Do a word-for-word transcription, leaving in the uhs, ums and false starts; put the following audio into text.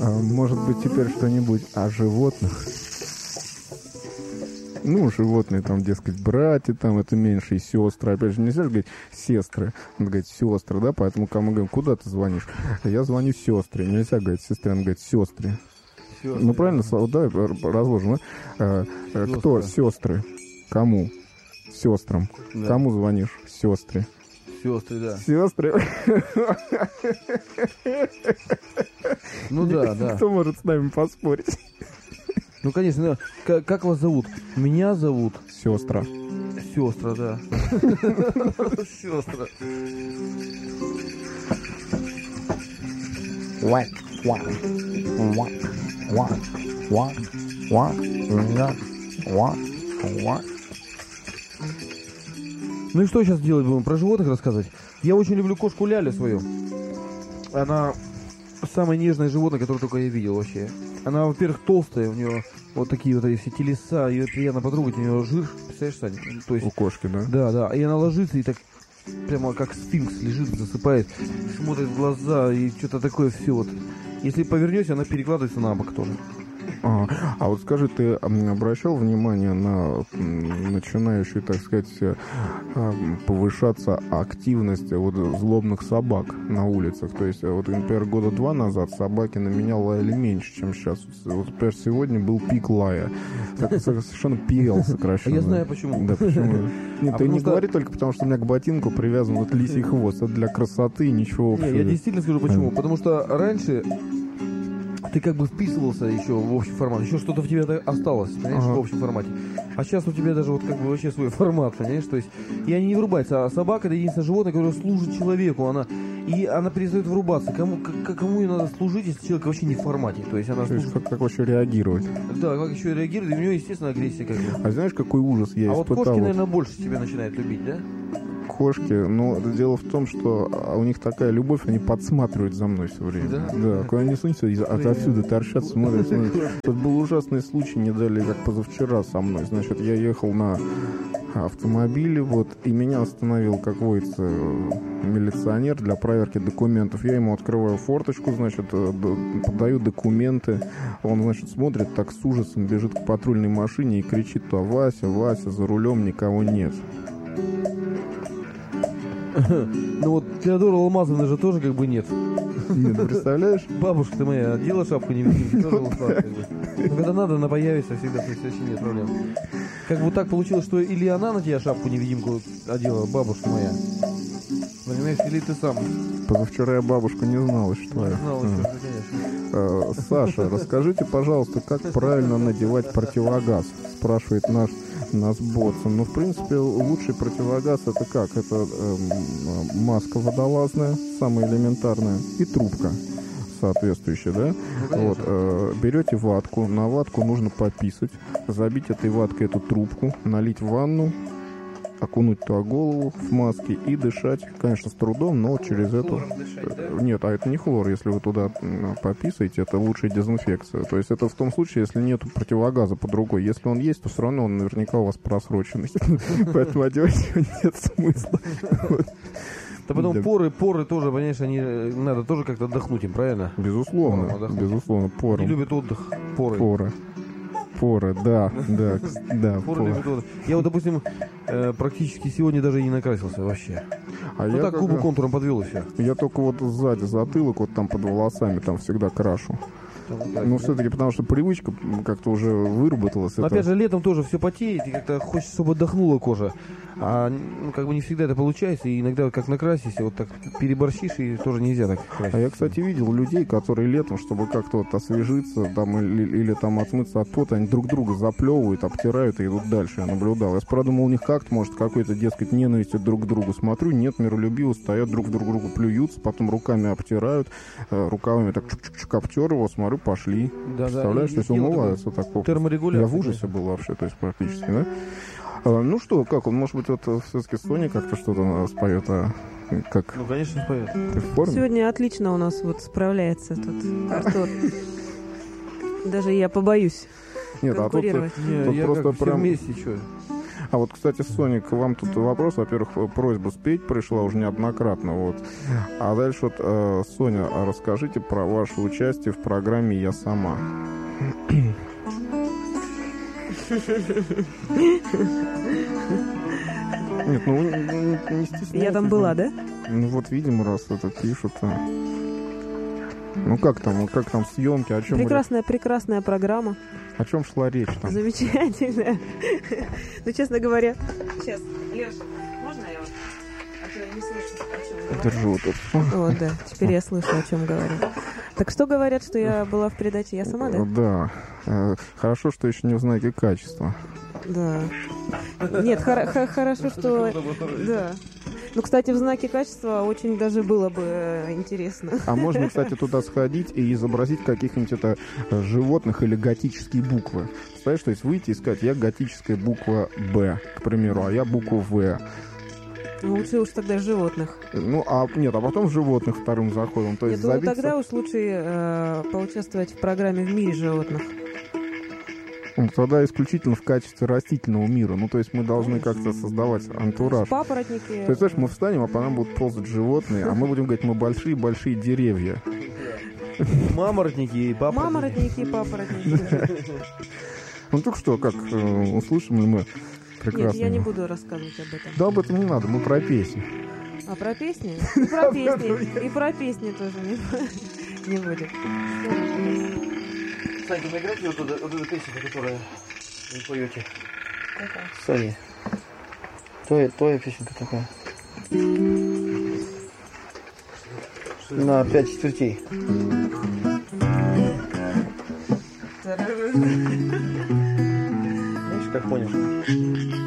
А, может быть, теперь что-нибудь о животных? Ну, животные, там, дескать, братья, там, это меньшие сестры. Опять же, нельзя же говорить сестры, надо говорить сестры, да, поэтому кому говорим, куда ты звонишь? Я звоню сестре, нельзя говорить сестре, надо говорить сестре. Сестры, ну, правильно, да, да разложено. А, кто сестры? Кому? Сестрам. Да. Кому звонишь? Сестре. Сестры, да. Сестры. Ну да, да. Кто может с нами поспорить? Ну, конечно, как, как вас зовут? Меня зовут... Сестра. Сестра, да. Сестра. What? What? What? What? What? What? What? What? Ну и что сейчас делать будем? Про животных рассказывать? Я очень люблю кошку Лялю свою. Она самое нежное животное, которое только я видел вообще. Она, во-первых, толстая, у нее вот такие вот все телеса, ее приятно потрогать, у нее жир, представляешь, Саня? То есть, у кошки, да? Да, да, и она ложится и так прямо как сфинкс лежит, засыпает, смотрит в глаза и что-то такое все вот. Если повернешься, она перекладывается на бок тоже. А, а вот скажи, ты обращал внимание на начинающую, так сказать, повышаться активность вот злобных собак на улицах? То есть, вот, например, года два назад собаки на меня лаяли меньше, чем сейчас. Вот, например, сегодня был пик лая. Так, совершенно пи эл сокращенно. Я знаю почему. Да, почему? Нет, а ты не что... говори только потому, что у меня к ботинку привязан вот лисий хвост. Это для красоты, ничего общего. Не, я действительно скажу почему. Потому что раньше... Ты как бы вписывался еще в общий формат, еще что-то в тебе осталось, понимаешь, ага. в общем формате. А сейчас у тебя даже вот как бы вообще свой формат, понимаешь, то есть, и они не врубаются, а собака — это единственное животное, которое служит человеку, она, и она перестает врубаться. Кому, к, кому ей надо служить, если человек вообще не в формате, то есть она... То есть, как, как вообще реагировать? Да, как еще реагирует, и у нее, естественно, агрессия как бы. А знаешь, какой ужас я а испытал? А вот кошки, наверное, больше тебя начинают любить, да? Кошки, но дело в том, что у них такая любовь, они подсматривают за мной все время. Да? Да, куда они сунутся, от отсюда торчат, смотрят, смотрят. Тут был ужасный случай, не дали, как позавчера со мной. Значит, я ехал на автомобиле, вот, и меня остановил, как водится, милиционер для проверки документов. Я ему открываю форточку, значит, подаю документы. Он, значит, смотрит так с ужасом, бежит к патрульной машине и кричит: то Вася, Вася, за рулем никого нет. Ну вот Феодора Алмазовна же тоже как бы нет. Нет, представляешь? Бабушка ты моя, одела шапку-невидимку, тоже устала как бы. Но когда надо, она появится всегда, то есть вообще нет проблем. Как бы так получилось, что или она на тебя шапку-невидимку одела, бабушка моя. Понимаешь, или ты сам? Позавчера я бабушку не знала, что твоя. Не знала, что ты, конечно. Саша, расскажите, пожалуйста, как правильно надевать противогаз? Спрашивает наш нас Ботсон. Ну, в принципе, лучший противогаз — это как? Это э, маска водолазная, самая элементарная, и трубка соответствующая, да? Ну, вот, э, берете ватку, на ватку нужно пописать, забить этой ваткой эту трубку, налить в ванну, окунуть туда голову в маске и дышать, конечно, с трудом, но через хлором эту... Дышать, да? Нет, а это не хлор, если вы туда пописаете, это лучшая дезинфекция. То есть это в том случае, если нет противогаза по другой. Если он есть, то все равно он наверняка у вас просроченный. Поэтому одевать его нет смысла. Да потом поры, поры тоже, понимаешь, они надо тоже как-то отдохнуть им, правильно? Безусловно, безусловно, поры. Не любят отдых, поры. Поры. Поры, да, да, да. Поры любят отдых. Я вот, допустим, э, практически сегодня даже и не накрасился вообще. А ну я так губы контуром подвел и все. Я только вот сзади затылок, вот там под волосами, там всегда крашу. Ну, все-таки, потому что привычка как-то уже выработалась. Но это... опять же, летом тоже все потеет, и как-то хочется, чтобы отдохнула кожа. А ну, как бы не всегда это получается, и иногда как накрасишься, вот так переборщишь, и тоже нельзя так красить. А я, кстати, видел людей, которые летом, чтобы как-то вот освежиться там, или, или там отмыться от пота, они друг друга заплевывают, обтирают и идут дальше. Я наблюдал. Я продумал, у них как-то, может, какой-то, дескать, ненависти друг к другу. Смотрю, нет, миролюбиво, стоят друг друг другу, плюются, потом руками обтирают, рукавами так чук-чук обтер его, смотрю, пошли. Да, представляешь, да, то есть умываются так. Терморегуляция. Я в ужасе был вообще, то есть практически, да? А, ну что, как он, может быть, вот все-таки Соня как-то что-то споет, а как? Ну, конечно, споет. Ты в форме? Сегодня отлично у нас вот справляется тут Артур. Даже я побоюсь Нет, конкурировать. а тут, тут я просто как, прям... все вместе, что? А вот, кстати, Соник, вам тут вопрос, во-первых, просьба спеть пришла уже неоднократно, вот. А дальше вот, э, Соня, расскажите про ваше участие в программе «Я сама». Нет, ну не, не стесняйтесь. Я там была, да? Ну вот, видимо, раз это пишут. А... Ну как там, как там съемки, о чем? Прекрасная, речь? прекрасная программа. О чем шла речь там? Замечательная. Ну, честно говоря... Сейчас, Леша, можно я вот? А то я не слышу, о чем говорю. Держу вот это. Вот, да, теперь я слышу, о чем говорю. Так что говорят, что я была в передаче «Я сама», да? Да. Хорошо, что еще не узнаете качество. Да. Нет, хор- хор- хорошо, что... Да. Ну, кстати, в знаке качества очень даже было бы интересно. А можно, кстати, туда сходить и изобразить каких-нибудь это животных или готические буквы. Представляешь, то есть выйти и сказать, я готическая буква «Б», к примеру, а я букву «В». Лучше уж тогда животных. Ну, а нет, а потом животных вторым заходом. То Нет, есть ну забиться... тогда уж лучше э, поучаствовать в программе «В мире животных». Ну, тогда исключительно в качестве растительного мира. Ну, то есть мы должны как-то создавать антураж. Папоротники. То есть, знаешь, мы встанем, а по нам будут ползать животные, а мы будем говорить, мы большие-большие деревья. Маморотники и папоротники. Маморотники и папоротники. Ну, так что, как, услышим ли мы прекрасно? Нет, я не буду рассказывать об этом. Да, об этом не надо, мы про песни. А про песни? И про песни. И про песни тоже не будет. Саня, вы играете вот, вот, вот эту песню, которую вы поете? Какая? Саня. Твоя, твоя песенка такая. На пять четвертей. Знаешь, как понял?